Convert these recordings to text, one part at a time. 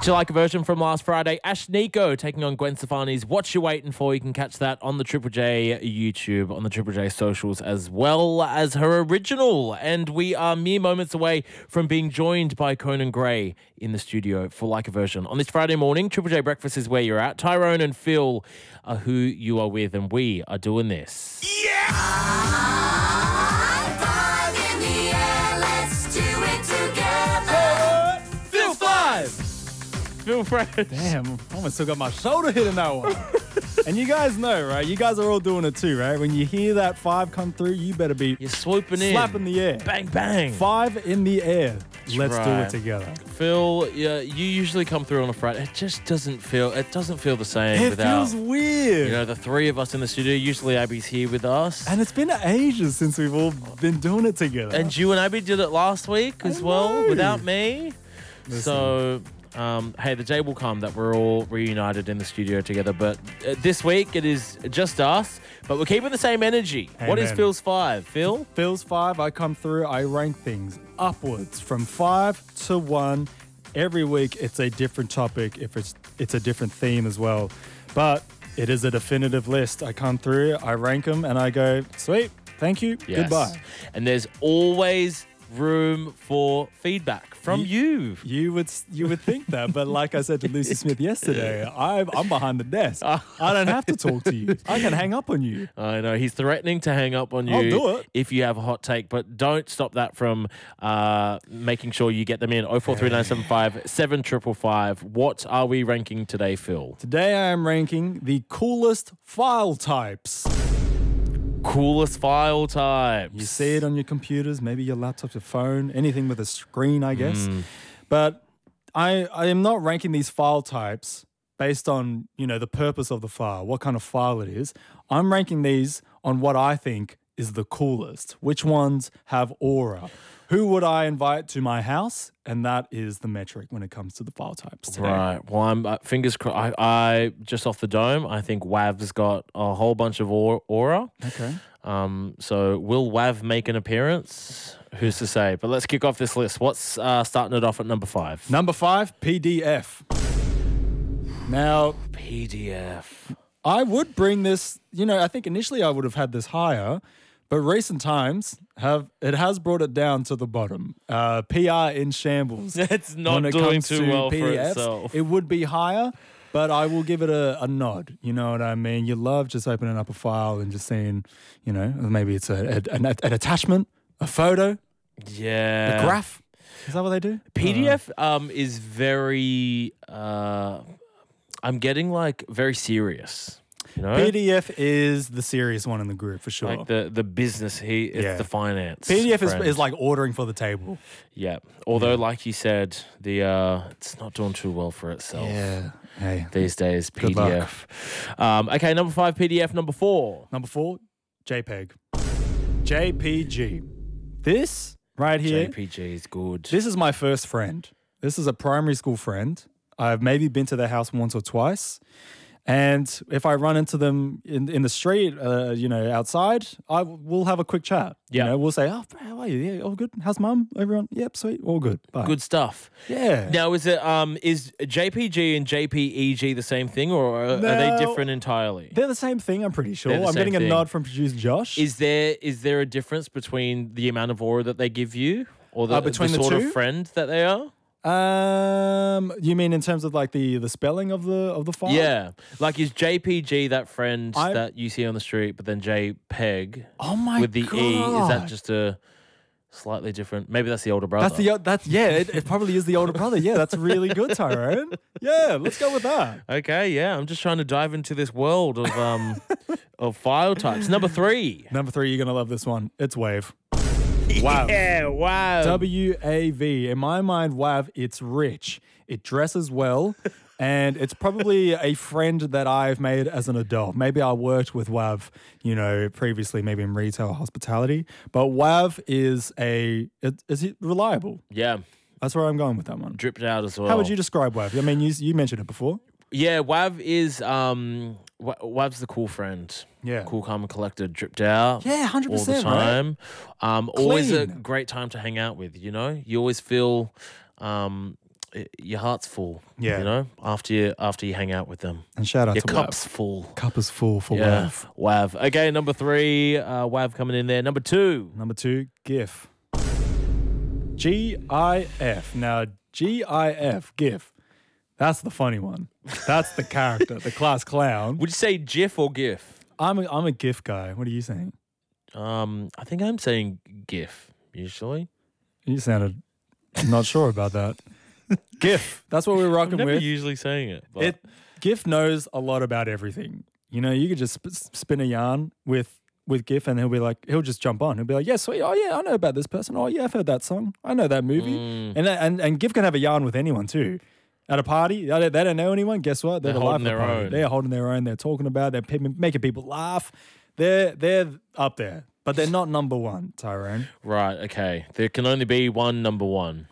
Do you like a version from last Friday? Ash Nico taking on Gwen Stefani's What You Waiting For. You can catch that on the Triple J YouTube, on the Triple J socials, as well as her original. And we are mere moments away from being joined by Conan Gray in the studio for Like a Version. On this Friday morning, Triple J Breakfast is where you're at. Tyrone and Phil are who you are with, and we are doing this. Phil 5! Phil Fresh. Damn, I almost took out my shoulder hitting that one. And you guys know, right? You guys are all doing it too, right? When you hear that 5 come through, you better be You're swooping in. slapping the air. Bang, bang. 5 in the air. Let's do right. it together. Phil, yeah, you usually come through on a Friday. It just doesn't feel the same It without, feels weird. you know, the three of us in the studio. Usually Abby's here with us. And it's been ages since we've all been doing it together. And you and Abby did it last week as well, know. without me. Listen. So, hey, the day will come that we're all reunited in the studio together. But this week it is just us, but we're keeping the same energy. What is Amen. Phil's 5? Phil? Phil's 5, I come through, I rank things upwards from 5 to 1. Every week it's a different topic, if it's a different theme as well. But it is a definitive list. I come through, I rank them, and I go, sweet, thank you, Yes. goodbye. And there's always room for feedback from you. You would think that, but like I said to Lucy Smith yesterday, I'm behind the desk. I don't have to talk to you. I can hang up on you. I know, he's threatening to hang up on you I'll do it. if you have a hot take, but don't stop that from making sure you get them in. 043975 7555. What are we ranking today, Phil? Today I am ranking the coolest file types. Coolest file types. You see it on your computers, maybe your laptop, your phone, anything with a screen, I guess. But I am not ranking these file types based on, the purpose of the file, what kind of file it is. I'm ranking these on what I think is the coolest. Which ones have aura? Who would I invite to my house? And that is the metric when it comes to the file types today. Right. Well, I'm fingers crossed. I just off the dome, I think Wav's got a whole bunch of aura. Okay. So will Wav make an appearance? Who's to say? But let's kick off this list. What's starting it off at number 5? Number 5, PDF. Now, PDF. I would bring this, I think initially I would have had this higher, but recent times has brought it down to the bottom. PR in shambles. It's not when it doing comes too to well for PDFs. itself. It would be higher, but I will give it a nod. You know what I mean? You love just opening up a file and just seeing, maybe it's an attachment, a photo, Yeah. a graph. Is that what they do? PDF is very, I'm getting like very serious. PDF is the serious one in the group for sure. Like the business, it's the finance. PDF friend. is like ordering for the table. Yeah. Although, like you said, it's not doing too well for itself. Yeah. Hey. These days, Good PDF. Okay, number 5, PDF. Number 4. Number 4, JPEG. JPG. This right here, JPG is good. this is my first friend. This is a primary school friend. I've maybe been to their house once or twice. And if I run into them in the street, outside, we'll have a quick chat. Yeah. We'll say, "Oh, how are you? Yeah, all good. How's mum? Everyone? Yep, sweet, all good. Bye." Good stuff. Yeah. Now, is JPG and JPEG the same thing, or are they No. different entirely? They're the same thing. I'm pretty sure. They're the I'm same getting a thing. nod from producer Josh. Is there a difference between the amount of aura that they give you, or Between the sort two? of friend that they are? You mean in terms of like the spelling of the file? Yeah, like is JPG that friend I- that you see on the street, but then JPEG Oh my with the god. E, is that just a slightly different? Maybe that's the older brother. It probably is the older brother. Yeah, that's really good, Tyrone. Yeah, let's go with that. Okay, yeah, I'm just trying to dive into this world of of file types. Number 3. Number 3, you're gonna love this one. It's WAV. WAV. Yeah, wow. WAV. In my mind, WAV, it's rich. It dresses well. And it's probably a friend that I've made as an adult. Maybe I worked with WAV, previously, maybe in retail or hospitality. But WAV is it reliable? Yeah, That's where I'm going with that one. dripped out as well. How would you describe WAV? I mean, you mentioned it before. Yeah, Wav is Wav's the cool friend. Yeah. Cool, calm, and collected, dripped out. Yeah, 100%, all the right? time. Always a Clean. great time to hang out with. You always feel your heart's full. Yeah. You know, after you hang out with them, And shout out your to cup's Wav. full. Cup is full for Yeah, Wav. Wav. Okay, number 3, Wav coming in there. Number 2. Number 2, GIF. GIF. Now, GIF. That's the funny one. That's the character, the class clown. Would you say GIF or GIF? I'm a GIF guy. What are you saying? I think I'm saying GIF usually. You sounded not sure about that. GIF. That's what we're I'm rocking never with. usually saying it. But GIF knows a lot about everything. You know, you could just spin a yarn with GIF, and he'll just jump on. He'll be like, yeah, sweet. Oh yeah, I know about this person. Oh yeah, I've heard that song. I know that movie. And GIF can have a yarn with anyone too. At a party, they don't know anyone. Guess what? They're the holding life of the their party. own. They're holding their own. They're talking about. They're making people laugh. They're up there, but they're not number one, Tyrone. right, okay. There can only be one number 1.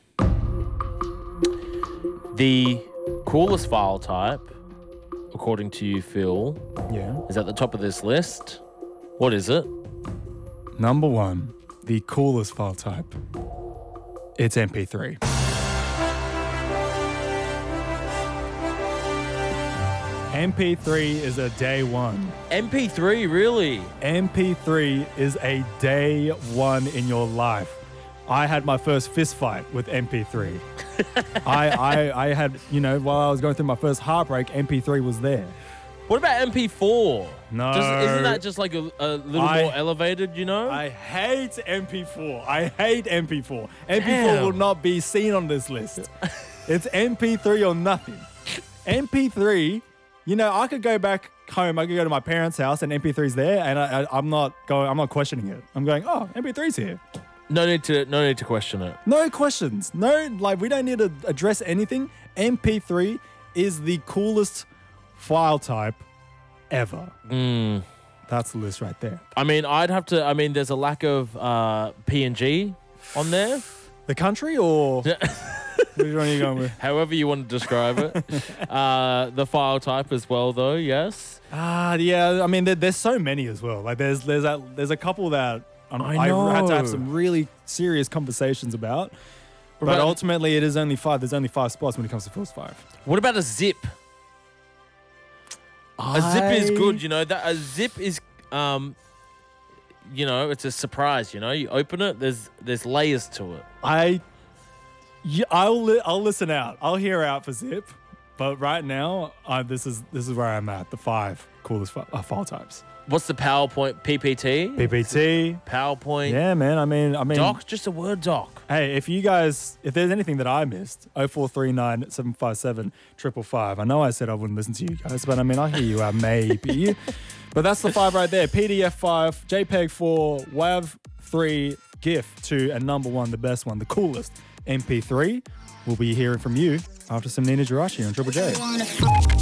The coolest file type, according to you, Phil, Yeah. is at the top of this list. What is it? Number 1, the coolest file type. It's MP3. MP3 is a day one. MP3, really? MP3 is a day one in your life. I had my first fist fight with MP3. I had, while I was going through my first heartbreak, MP3 was there. What about MP4? No. Isn't that just like a little more elevated, you know? I hate MP4. I hate MP4. MP4 Damn. will not be seen on this list. It's MP3 or nothing. MP3, I could go back home. I could go to my parents' house and MP3's there, and I'm not questioning it. I'm going, oh, MP3's here. No need to question it. No questions. No, we don't need to address anything. MP3 is the coolest file type ever. That's the list right there. I mean, there's a lack of PNG on there. The country or which one are you going with? However you want to describe it. The file type as well, though, yes. Yeah. I mean, there's so many as well. Like there's a couple that I know. I had to have some really serious conversations about. But ultimately, it is only 5. There's only 5 spots when it comes to Phil's 5. What about a zip? A zip is good, That a zip is, it's a surprise. You open it, there's layers to it. I'll listen out. I'll hear out for zip. But right now, this is where I'm at. The 5 coolest file types. What's the PowerPoint? PPT? PPT. PowerPoint? Yeah, man. I mean, Doc? Just a Word doc. Hey, if there's anything that I missed, 0439 757 555. I know I said I wouldn't listen to you guys, but I hear you out, maybe. But that's the 5 right there. PDF 5, JPEG 4, WAV 3, GIF 2, and number 1, the best one, the coolest, MP3. We'll be hearing from you after some Nina Jirachi on Triple J.